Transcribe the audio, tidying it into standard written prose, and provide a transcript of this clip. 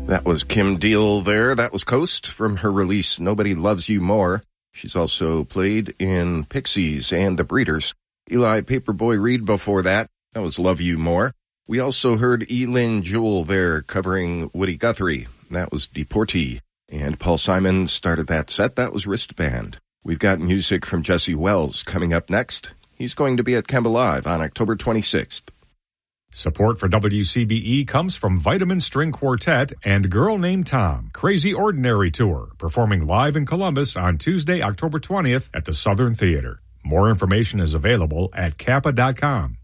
That was Kim Deal there. That was Coast from her release, Nobody Loves You More. She's also played in Pixies and The Breeders. Eli Paperboy Reed before that. That was Love You More. We also heard Elin Jewel there covering Woody Guthrie. That was Deportee. And Paul Simon started that set. That was Wristband. We've got music from Jesse Wells coming up next. He's going to be at Kemba Live on October 26th. Support for WCBE comes from Vitamin String Quartet and Girl Named Tom, Crazy Ordinary Tour, performing live in Columbus on Tuesday, October 20th at the Southern Theater. More information is available at kappa.com.